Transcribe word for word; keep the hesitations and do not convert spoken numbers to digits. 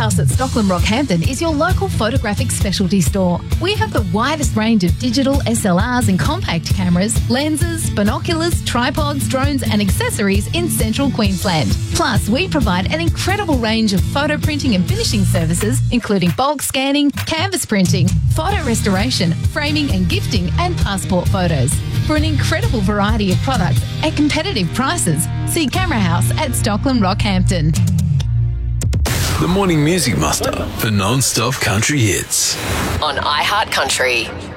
House at Stockland Rockhampton is your local photographic specialty store. We have the widest range of digital S L Rs and compact cameras, lenses, binoculars, tripods, drones and accessories in central Queensland. Plus, we provide an incredible range of photo printing and finishing services, including bulk scanning, canvas printing, photo restoration, framing and gifting, and passport photos. For an incredible variety of products at competitive prices, see Camera House at Stockland Rockhampton. The Morning Music Muster for non-stop country hits. On iHeart Country.